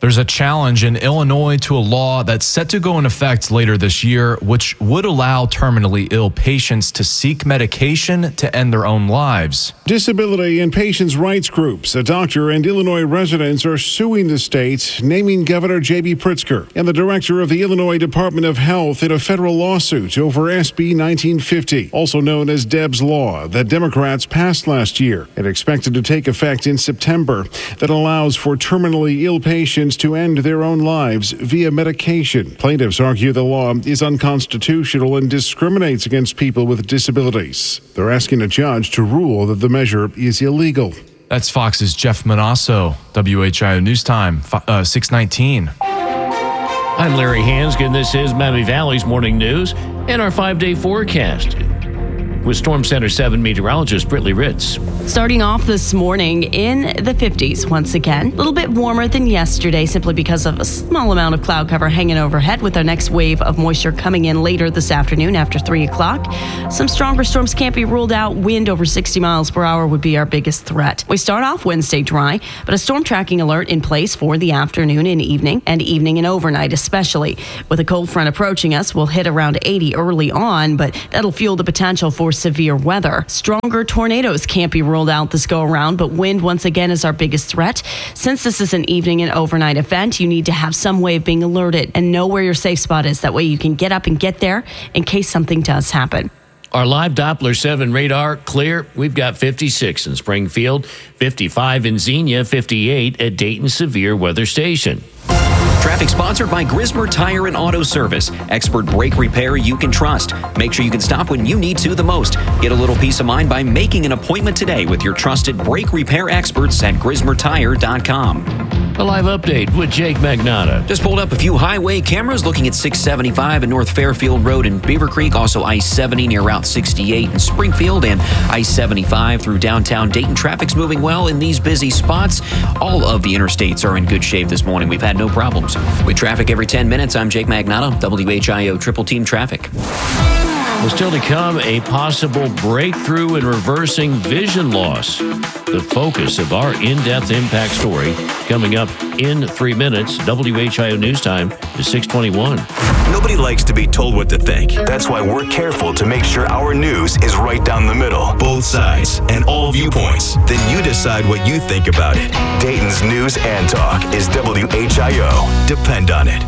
There's a challenge in Illinois to a law that's set to go in effect later this year, which would allow terminally ill patients to seek medication to end their own lives. Disability and patients' rights groups, a doctor, and Illinois residents are suing the state, naming Governor J B Pritzker and the director of the Illinois Department of Health in a federal lawsuit over S B nineteen fifty, also known as Debs Law, that Democrats passed last year and expected to take effect in September, that allows for terminally ill patients to end their own lives via medication. Plaintiffs argue the law is unconstitutional and discriminates against people with disabilities. They're asking a judge to rule that the measure is illegal. That's Fox's Jeff Manasso, W H I O News Time, uh, six nineteen. I'm Larry Hansgen. This is Miami Valley's Morning News and our five-day forecast with Storm Center seven meteorologist Britley Ritz. Starting off this morning in the fifties once again. A little bit warmer than yesterday simply because of a small amount of cloud cover hanging overhead with our next wave of moisture coming in later this afternoon after three o'clock. Some stronger storms can't be ruled out. Wind over sixty miles per hour would be our biggest threat. We start off Wednesday dry, but a storm tracking alert in place for the afternoon and evening, and evening and overnight especially. With a cold front approaching us, we'll hit around eighty early on, but that'll fuel the potential for severe weather. Stronger tornadoes can't be ruled out this go around, but wind once again is our biggest threat. Since this is an evening and overnight event, you need to have some way of being alerted and know where your safe spot is. That way you can get up and get there in case something does happen. Our live Doppler seven radar clear. We've got fifty-six in Springfield, fifty-five in Xenia, fifty-eight at Dayton Severe Weather Station. Traffic sponsored by Grismer Tire and Auto Service. Expert brake repair you can trust. Make sure you can stop when you need to the most. Get a little peace of mind by making an appointment today with your trusted brake repair experts at grismer tire dot com. A live update with Jake Magnotta. Just pulled up a few highway cameras looking at six seventy-five and North Fairfield Road in Beaver Creek. Also I seventy near Route sixty-eight in Springfield and I seventy-five through downtown Dayton. Traffic's moving well in these busy spots. All of the interstates are in good shape this morning. We've had no problems. With traffic every ten minutes, I'm Jake Magnotta, W H I O Triple Team Traffic. Well, still to come, a possible breakthrough in reversing vision loss. The focus of our in-depth impact story coming up in three minutes. W H I O News Time is six twenty-one. Nobody likes to be told what to think. That's why we're careful to make sure our news is right down the middle, both sides, and all viewpoints. Then you decide what you think about it. Dayton's News and Talk is W H I O. Depend on it.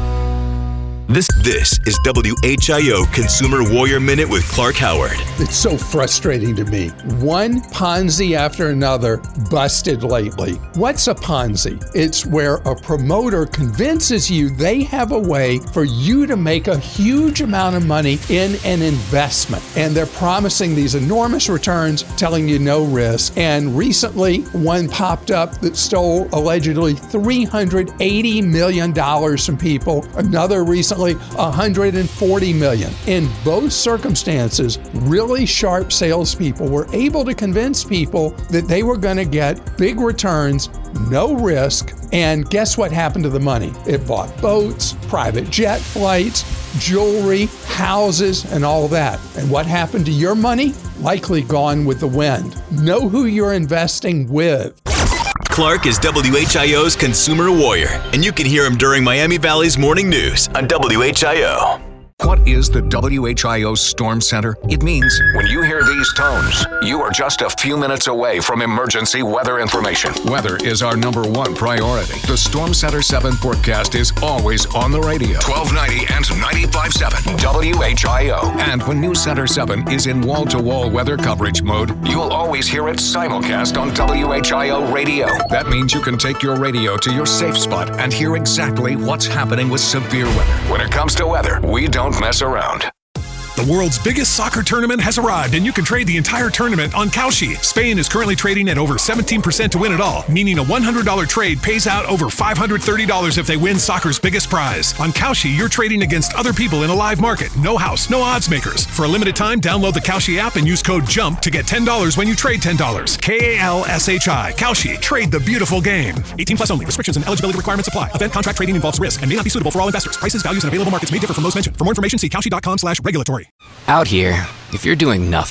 This this is W H I O Consumer Warrior Minute with Clark Howard. It's so frustrating to me. One Ponzi after another busted lately. What's a Ponzi? It's where a promoter convinces you they have a way for you to make a huge amount of money in an investment. And they're promising these enormous returns, telling you no risk. And recently, one popped up that stole allegedly three hundred eighty million dollars from people. Another recently one hundred forty million dollars. In both circumstances, really sharp salespeople were able to convince people that they were going to get big returns, no risk, and guess what happened to the money? It bought boats, private jet flights, jewelry, houses, and all that. And what happened to your money? Likely gone with the wind. Know who you're investing with. Clark is W H I O's Consumer Warrior, and you can hear him during Miami Valley's Morning News on W H I O. What is the W H I O Storm Center? It means when you hear these tones, you are just a few minutes away from emergency weather information. Weather is our number one priority. The Storm Center seven forecast is always on the radio. twelve ninety and ninety-five point seven W H I O. And when News Center seven is in wall-to-wall weather coverage mode, you'll always hear it simulcast on W H I O radio. That means you can take your radio to your safe spot and hear exactly what's happening with severe weather. When it comes to weather, we don't mess around. The world's biggest soccer tournament has arrived, and you can trade the entire tournament on Kalshi. Spain is currently trading at over seventeen percent to win it all, meaning a one hundred dollars trade pays out over five hundred thirty dollars if they win soccer's biggest prize. On Kalshi, you're trading against other people in a live market. No house, no odds makers. For a limited time, download the Kalshi app and use code JUMP to get ten dollars when you trade ten dollars. K A L S H I. Kalshi. Trade the beautiful game. eighteen plus only. Restrictions and eligibility requirements apply. Event contract trading involves risk and may not be suitable for all investors. Prices, values, and available markets may differ from those mentioned. For more information, see Kalshi dot com slash regulatory. Out here, if you're doing nothing,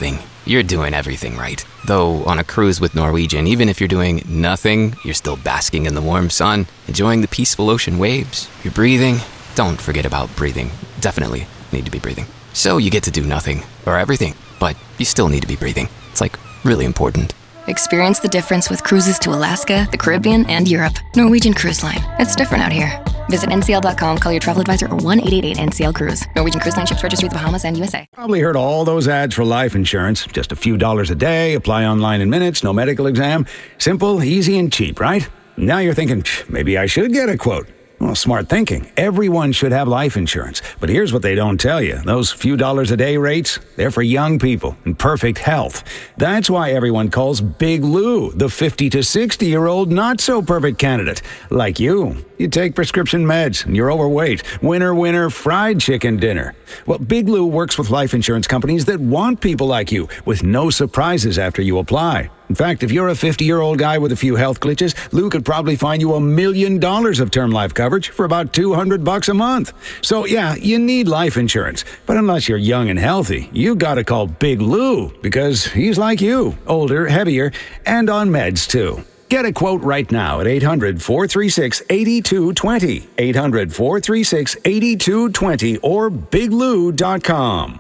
you're doing everything right. Though on a cruise with Norwegian, even if you're doing nothing, you're still basking in the warm sun, enjoying the peaceful ocean waves. You're breathing. Don't forget about breathing. Definitely need to be breathing. So you get to do nothing, or everything, but you still need to be breathing. It's like really important. Experience the difference with cruises to Alaska, the Caribbean, and Europe. Norwegian Cruise Line. It's different out here. Visit N C L dot com, call your travel advisor, or one eight eight eight N C L Cruise. Norwegian Cruise Line ships registry the Bahamas and U S A. Probably heard all those ads for life insurance. Just a few dollars a day, apply online in minutes, no medical exam. Simple, easy, and cheap, right? Now you're thinking, maybe I should get a quote. Well, smart thinking. Everyone should have life insurance. But here's what they don't tell you. Those few dollars a day rates, they're for young people in perfect health. That's why everyone calls Big Lou the fifty to sixty-year-old not-so-perfect candidate. Like you. You take prescription meds and you're overweight. Winner, winner, fried chicken dinner. Well, Big Lou works with life insurance companies that want people like you with no surprises after you apply. In fact, if you're a fifty-year-old guy with a few health glitches, Lou could probably find you a million dollars of term life coverage for about two hundred bucks a month. So yeah, you need life insurance. But unless you're young and healthy, you gotta call Big Lou because he's like you, older, heavier, and on meds too. Get a quote right now at eight hundred, four three six, eight two two zero, eight hundred, four three six, eight two two zero, or big lou dot com.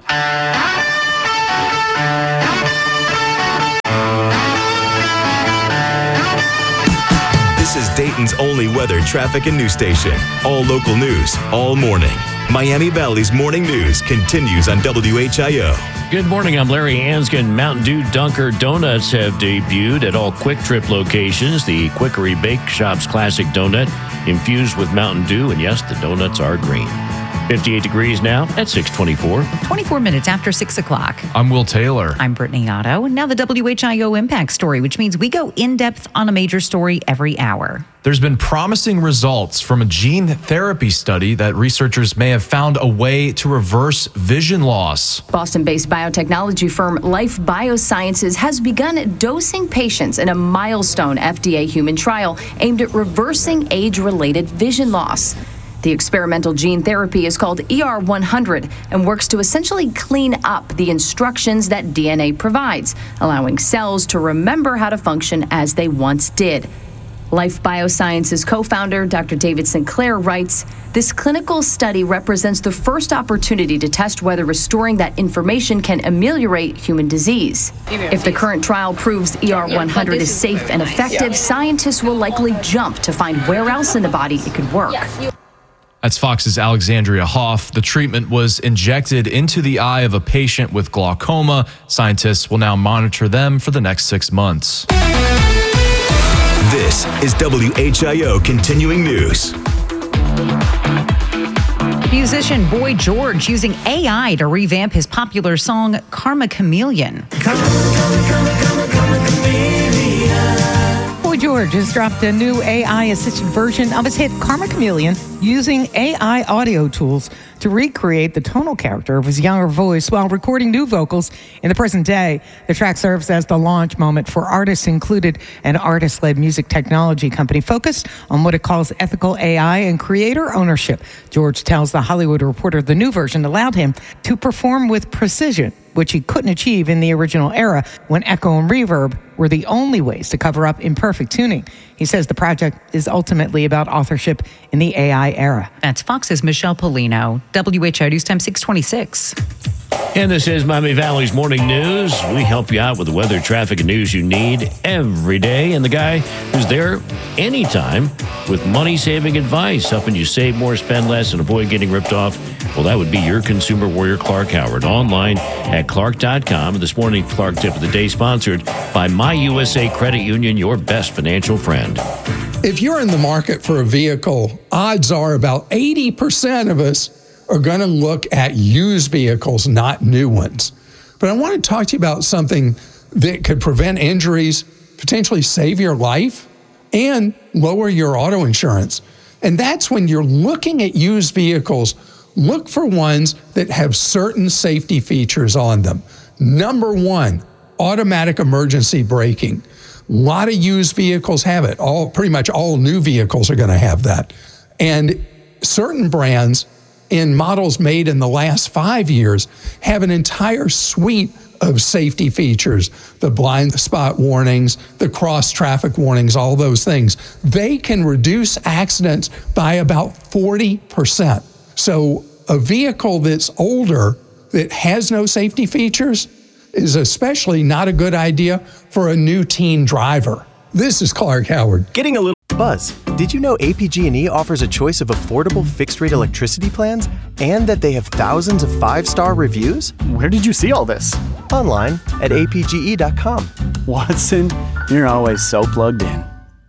This is Dayton's only weather, traffic, and news station. All local news, all morning. Miami Valley's morning news continues on W H I O. Good morning, I'm Larry Anskin. Mountain Dew Dunker Donuts have debuted at all Quick Trip locations. The Quickery Bake Shop's classic donut infused with Mountain Dew, and yes, the donuts are green. fifty-eight degrees now at six twenty-four. twenty-four minutes after six o'clock. I'm Will Taylor. I'm Brittany Otto. And now the W H I O Impact Story, which means we go in-depth on a major story every hour. There's been promising results from a gene therapy study that researchers may have found a way to reverse vision loss. Boston-based biotechnology firm Life Biosciences has begun dosing patients in a milestone F D A human trial aimed at reversing age-related vision loss. The experimental gene therapy is called E R one hundred and works to essentially clean up the instructions that D N A provides, allowing cells to remember how to function as they once did. Life Biosciences co-founder Doctor David Sinclair writes, "This clinical study represents the first opportunity to test whether restoring that information can ameliorate human disease. If the current trial proves E R one hundred is safe and effective, scientists will likely jump to find where else in the body it could work." That's Fox's Alexandria Hoff. The treatment was injected into the eye of a patient with glaucoma. Scientists will now monitor them for the next six months. This is W H I O Continuing News. Musician Boy George using A I to revamp his popular song Karma Chameleon. Boy George has dropped a new A I-assisted version of his hit Karma Chameleon using A I audio tools to recreate the tonal character of his younger voice while recording new vocals in the present day. The track serves as the launch moment for Artists Included, an artist-led music technology company focused on what it calls ethical A I and creator ownership. George tells The Hollywood Reporter the new version allowed him to perform with precision, which he couldn't achieve in the original era when echo and reverb were the only ways to cover up imperfect tuning. He says the project is ultimately about authorship in the A I era. That's Fox's Michelle Polino. W H I O News Time six twenty-six. And this is Miami Valley's Morning News. We help you out with the weather, traffic, and news you need every day. And the guy who's there anytime with money-saving advice, helping you save more, spend less, and avoid getting ripped off. Well, that would be your consumer warrior, Clark Howard, online at clark dot com. And this morning, Clark Tip of the Day, sponsored by My U S A Credit Union, your best financial friend. If you're in the market for a vehicle, odds are about eighty percent of us are going to look at used vehicles, not new ones. But I want to talk to you about something that could prevent injuries, potentially save your life, and lower your auto insurance. And that's when you're looking at used vehicles, look for ones that have certain safety features on them. Number one, automatic emergency braking. A lot of used vehicles have it. All, pretty much all new vehicles are going to have that. And certain brands in models made in the last five years have an entire suite of safety features, the blind spot warnings, the cross traffic warnings, all those things, they can reduce accidents by about forty percent. So a vehicle that's older that has no safety features is especially not a good idea for a new teen driver. This is Clark Howard. Getting a little buzz. Did you know A P G and E offers a choice of affordable fixed-rate electricity plans and that they have thousands of five-star reviews? Where did you see all this? Online at A P G E dot com. Watson, you're always so plugged in.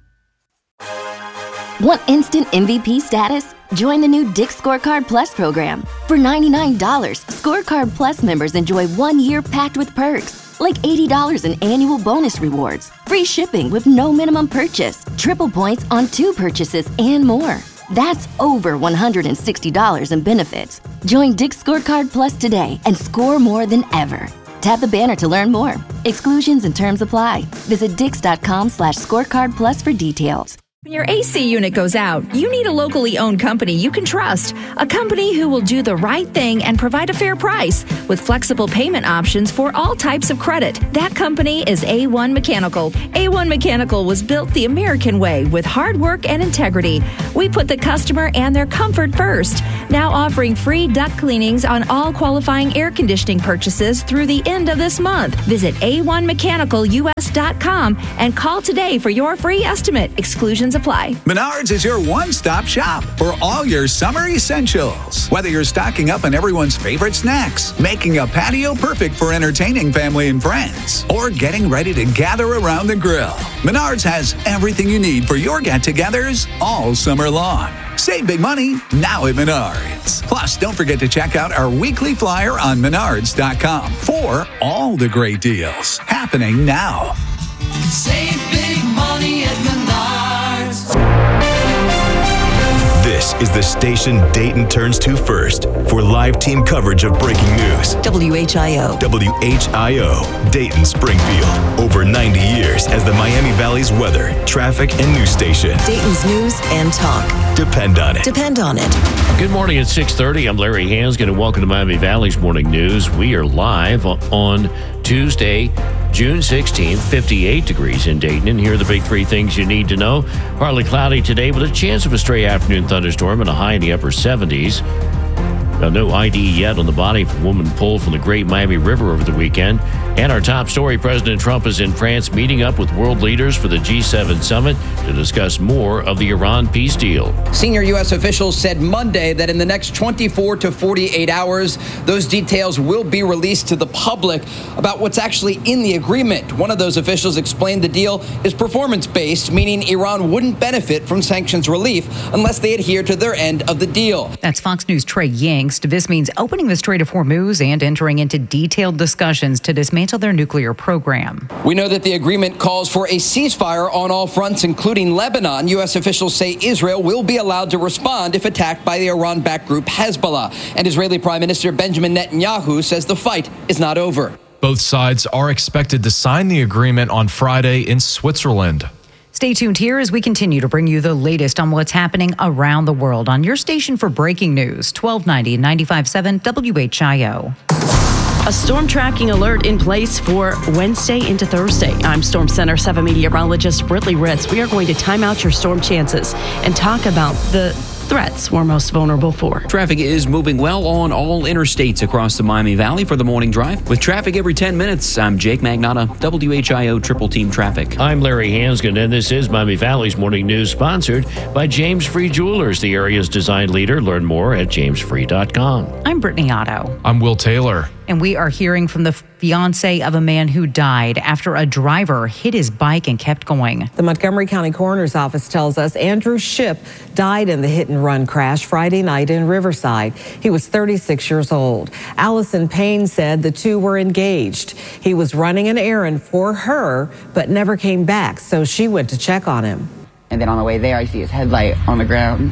Want instant M V P status? Join the new Dick's Scorecard Plus program. For ninety-nine dollars, Scorecard Plus members enjoy one year packed with perks, like eighty dollars in annual bonus rewards, free shipping with no minimum purchase, triple points on two purchases, and more. That's over one hundred sixty dollars in benefits. Join Dick's Scorecard Plus today and score more than ever. Tap the banner to learn more. Exclusions and terms apply. Visit dix.com slash scorecard plus for details. When your A C unit goes out, you need a locally owned company you can trust. A company who will do the right thing and provide a fair price with flexible payment options for all types of credit. That company is A one Mechanical. A one Mechanical was built the American way with hard work and integrity. We put the customer and their comfort first. Now offering free duct cleanings on all qualifying air conditioning purchases through the end of this month. Visit A one mechanical U S dot com and call today for your free estimate. Exclusions apply. Menards is your one-stop shop for all your summer essentials. Whether you're stocking up on everyone's favorite snacks, making a patio perfect for entertaining family and friends, or getting ready to gather around the grill, Menards has everything you need for your get-togethers all summer long. Save big money now at Menards. Plus, don't forget to check out our weekly flyer on menards dot com for all the great deals happening now. Save big money at Menards. This is the station Dayton turns to first for live team coverage of breaking news. W H I O. W H I O, Dayton Springfield. Over ninety years as the Miami Valley's weather, traffic, and news station. Dayton's news and talk. Depend on it. Depend on it. Good morning at six thirty. I'm Larry Hansgen, and welcome to Miami Valley's Morning News. We are live on Tuesday, June sixteenth, fifty-eight degrees in Dayton. And here are the big three things you need to know. Partly cloudy today with a chance of a stray afternoon thunderstorm and a high in the upper seventies. Now, no I D yet on the body of a woman pulled from the Great Miami River over the weekend. And our top story, President Trump is in France meeting up with world leaders for the G seven summit to discuss more of the Iran peace deal. Senior U S officials said Monday that in the next twenty-four to forty-eight hours, those details will be released to the public about what's actually in the agreement. One of those officials explained the deal is performance-based, meaning Iran wouldn't benefit from sanctions relief unless they adhere to their end of the deal. That's Fox News' Trey Yingst. This means opening the Strait of Hormuz and entering into detailed discussions to dismantle their nuclear program. We know that the agreement calls for a ceasefire on all fronts, including Lebanon. U S officials say Israel will be allowed to respond if attacked by the Iran-backed group Hezbollah. And Israeli Prime Minister Benjamin Netanyahu says the fight is not over. Both sides are expected to sign the agreement on Friday in Switzerland. Stay tuned here as we continue to bring you the latest on what's happening around the world on your station for breaking news, twelve ninety and ninety-five point seven W H I O. A storm tracking alert in place for Wednesday into Thursday. I'm Storm Center seven meteorologist Britley Ritz. We are going to time out your storm chances and talk about the threats we're most vulnerable for. Traffic is moving well on all interstates across the Miami Valley for the morning drive. With traffic every ten minutes, I'm Jake Magnotta, W H I O Triple Team Traffic. I'm Larry Hansgen, and this is Miami Valley's Morning News, sponsored by James Free Jewelers, the area's design leader. Learn more at james free dot com. I'm Brittany Otto. I'm Will Taylor. And we are hearing from the fiance of a man who died after a driver hit his bike and kept going. The Montgomery County Coroner's Office tells us Andrew Shipp died in the hit-and-run crash Friday night in Riverside. He was thirty-six years old. Allison Payne said the two were engaged. He was running an errand for her, but never came back, so she went to check on him. And then on the way there, I see his headlight on the ground.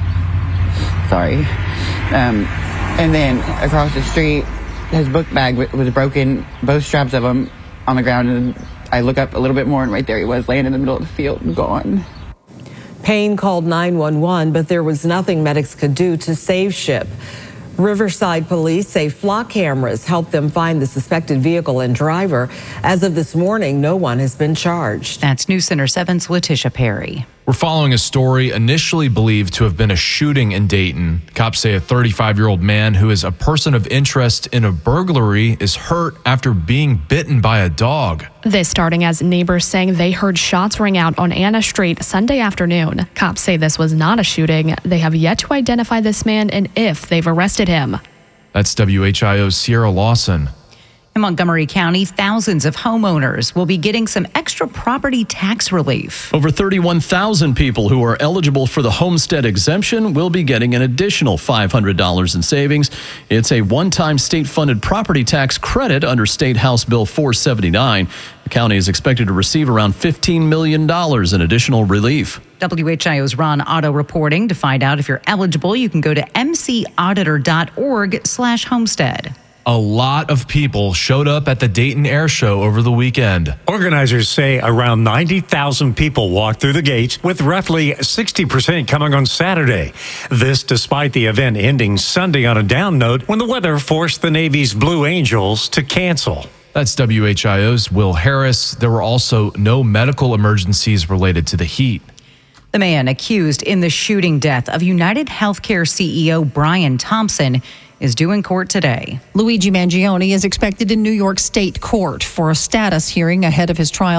Sorry. Um, and then across the street, his book bag was broken, both straps of them on the ground, and I look up a little bit more, and right there he was, laying in the middle of the field and gone. Payne called nine one one, but there was nothing medics could do to save Shipp. Riverside police say flock cameras helped them find the suspected vehicle and driver. As of this morning, no one has been charged. That's News Center seven's Letitia Perry. We're following a story initially believed to have been a shooting in Dayton. Cops say a thirty-five-year-old man who is a person of interest in a burglary is hurt after being bitten by a dog. This starting as neighbors saying they heard shots ring out on Anna Street Sunday afternoon. Cops say this was not a shooting. They have yet to identify this man and if they've arrested him. That's W H I O's Sierra Lawson. In Montgomery County, thousands of homeowners will be getting some extra property tax relief. Over thirty-one thousand people who are eligible for the homestead exemption will be getting an additional five hundred dollars in savings. It's a one-time state-funded property tax credit under State House Bill four seventy-nine. The county is expected to receive around fifteen million dollars in additional relief. W H I O's Ron Otto reporting. To find out if you're eligible, you can go to m c auditor dot org slash homestead. A lot of people showed up at the Dayton Air Show over the weekend. Organizers say around ninety thousand people walked through the gates, with roughly sixty percent coming on Saturday. This despite the event ending Sunday on a down note when the weather forced the Navy's Blue Angels to cancel. That's W H I O's Will Harris. There were also no medical emergencies related to the heat. The man accused in the shooting death of United Healthcare C E O Brian Thompson is due in court today. Luigi Mangione is expected in New York State Court for a status hearing ahead of his trial.